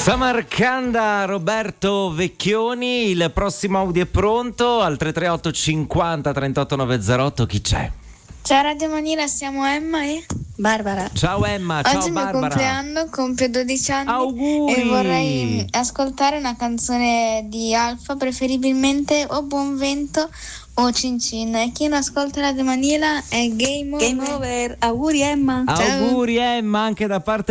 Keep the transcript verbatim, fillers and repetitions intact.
Samarcanda, Roberto Vecchioni. Il prossimo audio è pronto al tre tre otto cinquanta trentotto novecentootto. Chi c'è? Ciao Radio Manila, siamo Emma e Barbara. Ciao Emma, ciao oggi Barbara. Oggi è il mio compleanno, compio dodici anni. Auguri. E vorrei ascoltare una canzone di Alfa, preferibilmente o Buon Vento o Cin Cin. E chi non ascolta Radio Manila è Game Over. Game Over. Auguri Emma. Auguri Emma anche da parte